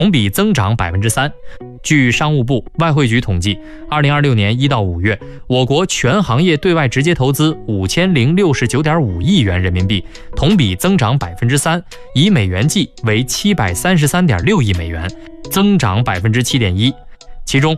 同比增长 3%。 据商务部、外汇局统计，2026年1到5月，我国全行业对外直接投资5069.5亿元人民币，同比增长 3%， 以美元计为733.6亿美元，增长 7.1%。其中，